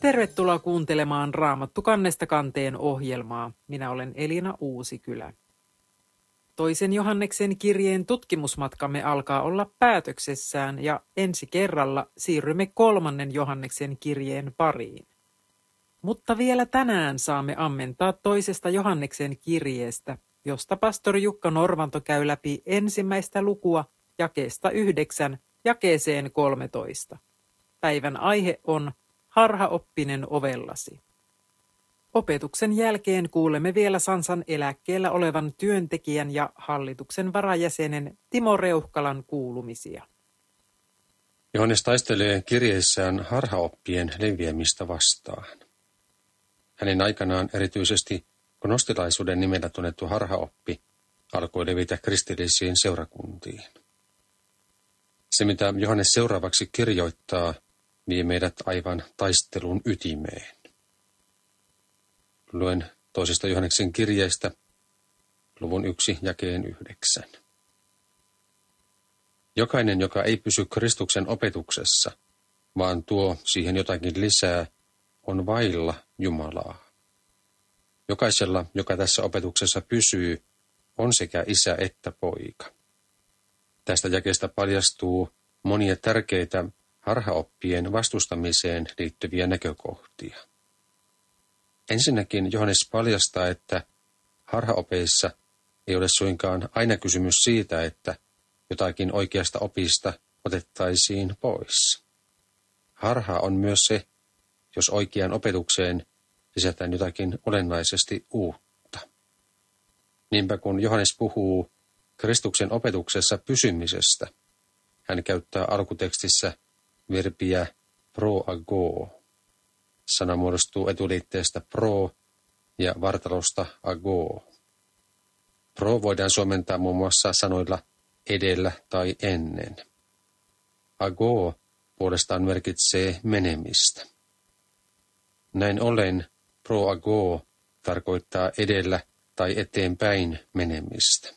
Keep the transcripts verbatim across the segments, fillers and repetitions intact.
Tervetuloa kuuntelemaan Raamattu kannesta kanteen ohjelmaa. Minä olen Elina Uusikylä. Toisen Johanneksen kirjeen tutkimusmatkamme alkaa olla päätöksessään ja ensi kerralla siirrymme kolmannen Johanneksen kirjeen pariin. Mutta vielä tänään saamme ammentaa toisesta Johanneksen kirjeestä, josta pastori Jukka Norvanto käy läpi ensimmäistä lukua jakeesta yhdeksän jakeeseen kolmetoista. Päivän aihe on harhaoppinen ovellasi. Opetuksen jälkeen kuulemme vielä Sansan eläkkeellä olevan työntekijän ja hallituksen varajäsenen Timo Reuhkalan kuulumisia. Johannes taistelee kirjeissään harhaoppien leviämistä vastaan. Hänen aikanaan erityisesti gnostilaisuuden nimellä tunnettu harhaoppi alkoi levitä kristillisiin seurakuntiin. Se, mitä Johannes seuraavaksi kirjoittaa, vie meidät aivan taistelun ytimeen. Luen toisesta Johanneksen kirjeestä luvun yksi jakeen yhdeksän. Jokainen, joka ei pysy Kristuksen opetuksessa, vaan tuo siihen jotakin lisää, on vailla Jumalaa. Jokaisella, joka tässä opetuksessa pysyy, on sekä isä että poika. Tästä jakeesta paljastuu monia tärkeitä harhaoppien vastustamiseen liittyviä näkökohtia. Ensinnäkin Johannes paljastaa, että harhaopeissa ei ole suinkaan aina kysymys siitä, että jotakin oikeasta opista otettaisiin pois. Harha on myös se, jos oikeaan opetukseen lisätään jotakin olennaisesti uutta. Niinpä kun Johannes puhuu Kristuksen opetuksessa pysymisestä, hän käyttää alkutekstissä verbiä pro ago. Sana muodostuu etuliitteestä pro ja vartalosta ago. Pro voidaan suomentaa muun muassa sanoilla edellä tai ennen. Ago puolestaan merkitsee menemistä. Näin ollen pro ago tarkoittaa edellä tai eteenpäin menemistä.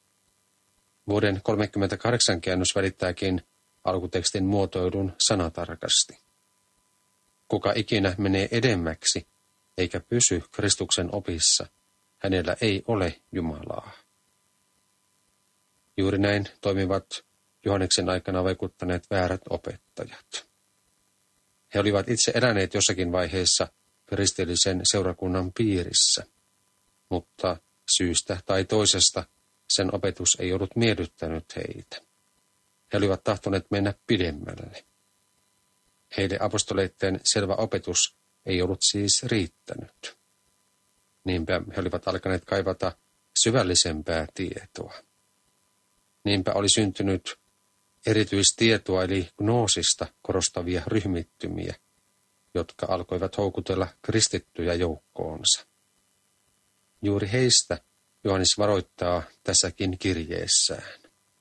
Vuoden kolmekymmentäkahdeksan käännös välittääkin alkutekstin muotoilun sanatarkasti. Kuka ikinä menee edemmäksi eikä pysy Kristuksen opissa, hänellä ei ole Jumalaa. Juuri näin toimivat Johanneksen aikana vaikuttaneet väärät opettajat. He olivat itse eläneet jossakin vaiheessa kristillisen seurakunnan piirissä, mutta syystä tai toisesta sen opetus ei ollut miellyttänyt heitä. He olivat tahtoneet mennä pidemmälle. Heille apostoleiden selvä opetus ei ollut siis riittänyt. Niinpä he olivat alkaneet kaivata syvällisempää tietoa. Niinpä oli syntynyt erityistietoa eli gnoosista korostavia ryhmittymiä, jotka alkoivat houkutella kristittyjä joukkoonsa. Juuri heistä Johannes varoittaa tässäkin kirjeessään.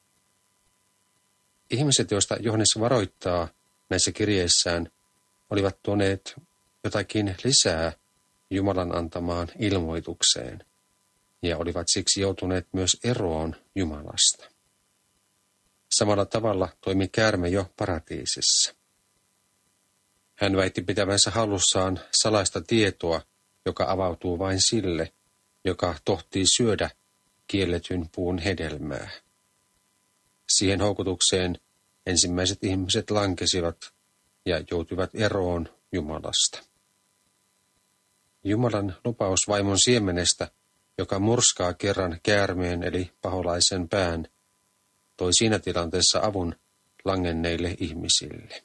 Ihmiset, joista Johannes varoittaa näissä kirjeissään, olivat tuoneet jotakin lisää Jumalan antamaan ilmoitukseen ja olivat siksi joutuneet myös eroon Jumalasta. Samalla tavalla toimi käärme jo paratiisissa. Hän väitti pitävänsä hallussaan salaista tietoa, joka avautuu vain sille, joka tohtii syödä kielletyn puun hedelmää. Siihen houkutukseen ensimmäiset ihmiset lankesivat ja joutuivat eroon Jumalasta. Jumalan lupaus vaimon siemenestä, joka murskaa kerran käärmeen eli paholaisen pään, toi siinä tilanteessa avun langenneille ihmisille.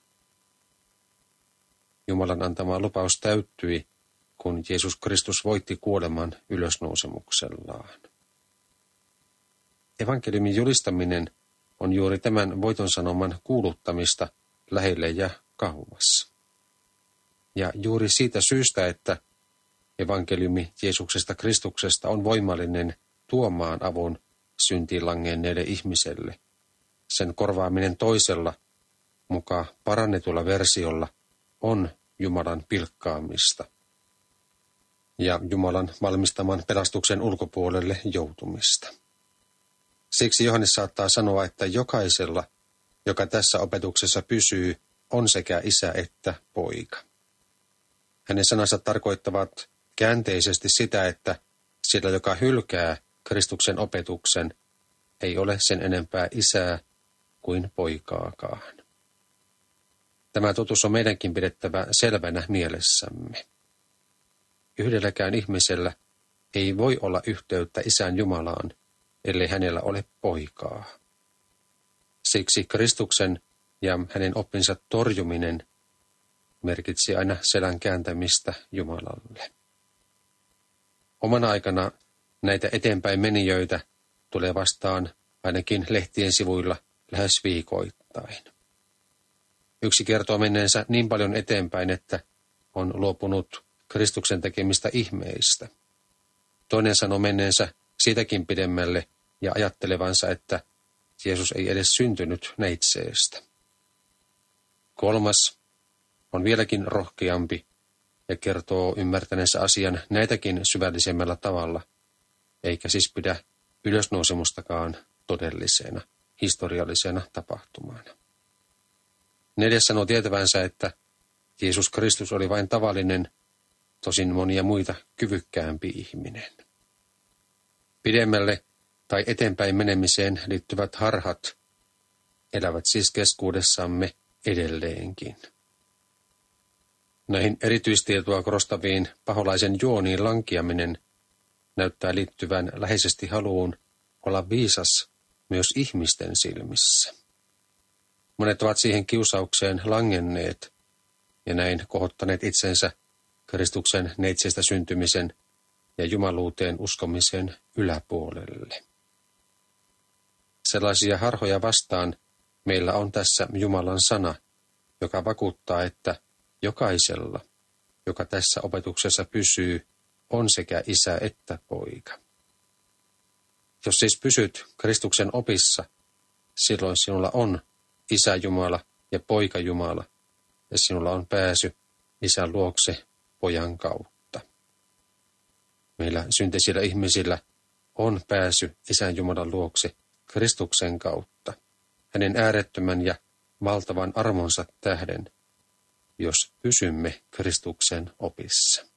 Jumalan antama lupaus täyttyi, kun Jeesus Kristus voitti kuoleman ylösnousemuksellaan. Evankeliumin julistaminen on juuri tämän voiton sanoman kuuluttamista lähelle ja kauas. Ja juuri siitä syystä, että evankeliumi Jeesuksesta Kristuksesta on voimallinen tuomaan avun syntiin langenneelle ihmiselle, sen korvaaminen toisella, muka parannetulla versiolla, on Jumalan pilkkaamista ja Jumalan valmistaman pelastuksen ulkopuolelle joutumista. Siksi Johannes saattaa sanoa, että jokaisella, joka tässä opetuksessa pysyy, on sekä isä että poika. Hänen sanansa tarkoittavat käänteisesti sitä, että sillä, joka hylkää Kristuksen opetuksen, ei ole sen enempää isää kuin poikaakaan. Tämä totuus on meidänkin pidettävä selvänä mielessämme. Yhdelläkään ihmisellä ei voi olla yhteyttä Isän Jumalaan, ellei hänellä ole poikaa. Siksi Kristuksen ja hänen oppinsa torjuminen merkitsi aina selän kääntämistä Jumalalle. Omana aikana näitä eteenpäin menijöitä tulee vastaan ainakin lehtien sivuilla lähes viikoittain. Yksi kertoo menneensä niin paljon eteenpäin, että on luopunut Kristuksen tekemistä ihmeistä. Toinen sanoo menneensä siitäkin pidemmälle ja ajattelevansa, että Jeesus ei edes syntynyt neitseestä. Kolmas on vieläkin rohkeampi ja kertoo ymmärtäneensä asian näitäkin syvällisemmällä tavalla, eikä siis pidä ylösnousemustakaan todellisena, historiallisena tapahtumana. Neljäs sanoo tietävänsä, että Jeesus Kristus oli vain tavallinen, tosin monia muita kyvykkäämpi ihminen. Pidemmälle tai eteenpäin menemiseen liittyvät harhat elävät siis keskuudessamme edelleenkin. Näihin erityistietoa korostaviin paholaisen juoniin lankiaminen näyttää liittyvän läheisesti haluun olla viisas myös ihmisten silmissä. Monet ovat siihen kiusaukseen langenneet ja näin kohottaneet itsensä Kristuksen neitsestä syntymisen ja jumaluuteen uskomisen yläpuolelle. Sellaisia harhoja vastaan meillä on tässä Jumalan sana, joka vakuuttaa, että jokaisella, joka tässä opetuksessa pysyy, on sekä isä että poika. Jos siis pysyt Kristuksen opissa, silloin sinulla on Isä Jumala ja Poika Jumala, ja sinulla on pääsy Isän luokse Pojan kautta. Meillä synteisillä ihmisillä on pääsy Isän Jumalan luokse Kristuksen kautta, hänen äärettömän ja valtavan armonsa tähden, jos pysymme Kristuksen opissa.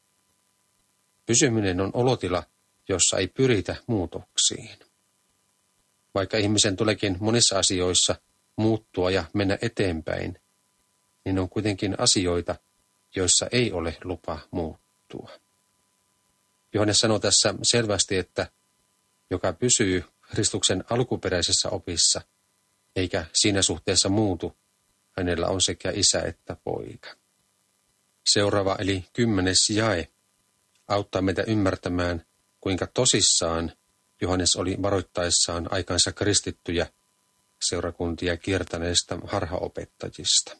Pysyminen on olotila, jossa ei pyritä muutoksiin. Vaikka ihmisen tuleekin monissa asioissa muuttua ja mennä eteenpäin, niin on kuitenkin asioita, joissa ei ole lupa muuttua. Johannes sanoo tässä selvästi, että joka pysyy Kristuksen alkuperäisessä opissa, eikä siinä suhteessa muutu, hänellä on sekä isä että poika. Seuraava eli kymmenes jae auttaa meitä ymmärtämään, kuinka tosissaan Johannes oli varoittaessaan aikansa kristittyjä seurakuntia kiertäneistä harhaopettajista.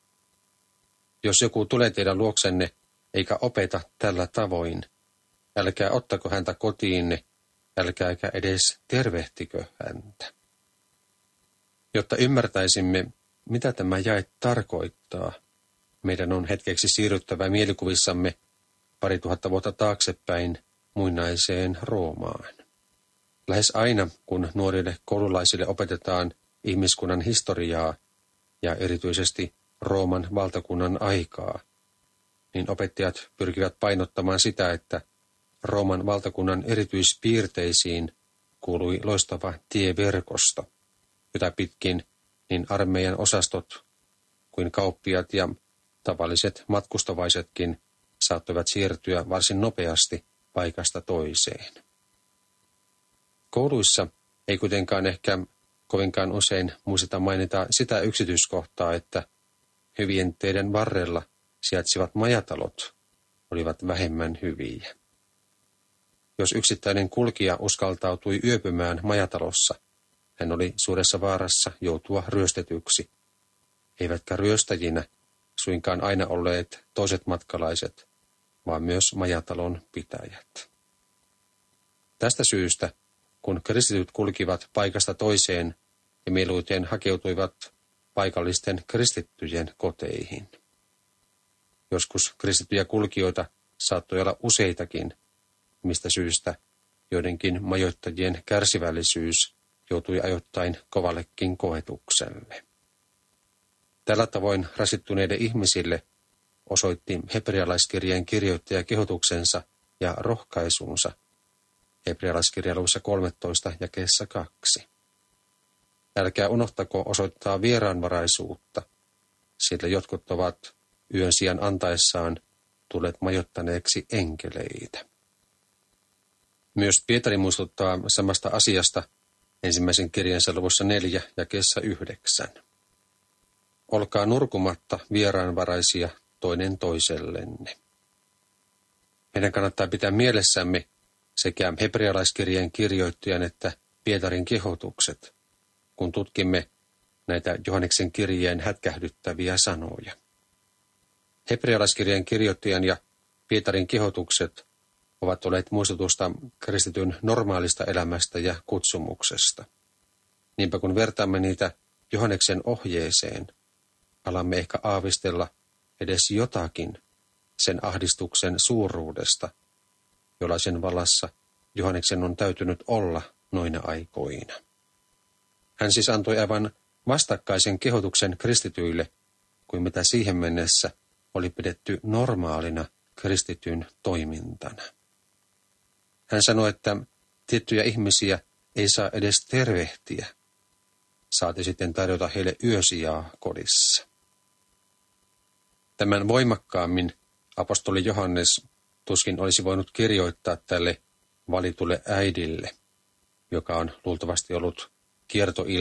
Jos joku tulee teidän luoksenne eikä opeta tällä tavoin, älkää ottako häntä kotiinne, älkääkä edes tervehtikö häntä. Jotta ymmärtäisimme, mitä tämä jae tarkoittaa, meidän on hetkeksi siirryttävä mielikuvissamme pari tuhatta vuotta taaksepäin muinaiseen Roomaan. Lähes aina, kun nuorille koululaisille opetetaan ihmiskunnan historiaa ja erityisesti Rooman valtakunnan aikaa, niin opettajat pyrkivät painottamaan sitä, että Rooman valtakunnan erityispiirteisiin kuului loistava tieverkosto, jota pitkin niin armeijan osastot kuin kauppiat ja tavalliset matkustavaisetkin saattoivat siirtyä varsin nopeasti paikasta toiseen. Kouluissa ei kuitenkaan ehkä kovinkaan usein muisteta mainita sitä yksityiskohtaa, että hyvien teiden varrella sijaitsivat majatalot olivat vähemmän hyviä. Jos yksittäinen kulkija uskaltautui yöpymään majatalossa, hän oli suuressa vaarassa joutua ryöstetyksi, eivätkä ryöstäjinä suinkaan aina olleet toiset matkalaiset, vaan myös majatalon pitäjät. Tästä syystä, kun kristityt kulkivat paikasta toiseen ja mieluiten hakeutuivat paikallisten kristittyjen koteihin. Joskus kristittyjä kulkijoita saattoi olla useitakin, mistä syystä joidenkin majoittajien kärsivällisyys joutui ajoittain kovallekin koetukselle. Tällä tavoin rasittuneille ihmisille osoitti hebrealaiskirjeen kirjoittaja kehotuksensa ja rohkaisunsa hebrealaiskirjan luvussa kolmetoista jakeessa kaksi. Älkää unohtako osoittaa vieraanvaraisuutta, sillä jotkut ovat yön sijaan antaessaan tulleet majoittaneeksi enkeleitä. Myös Pietari muistuttaa samasta asiasta ensimmäisen kirjansa luvussa neljä jakeessa yhdeksän. Olkaa nurkumatta vieraanvaraisia toinen toisellenne. Meidän kannattaa pitää mielessämme sekä hebrealaiskirjeen kirjoittajan että Pietarin kehotukset, kun tutkimme näitä Johanneksen kirjeen hätkähdyttäviä sanoja. Hebrealaiskirjeen kirjoittajan ja Pietarin kehotukset ovat olleet muistutusta kristityn normaalista elämästä ja kutsumuksesta. Niinpä kun vertaamme niitä Johanneksen ohjeeseen, alamme ehkä aavistella edes jotakin sen ahdistuksen suuruudesta, jollaisen vallassa Johanneksen on täytynyt olla noina aikoina. Hän siis antoi aivan vastakkaisen kehotuksen kristityille, kuin mitä siihen mennessä oli pidetty normaalina kristityn toimintana. Hän sanoi, että tiettyjä ihmisiä ei saa edes tervehtiä, saati sitten tarjota heille yösijaa kodissa. Tämän voimakkaammin apostoli Johannes tuskin olisi voinut kirjoittaa tälle valitulle äidille, joka on luultavasti ollut kiertoilta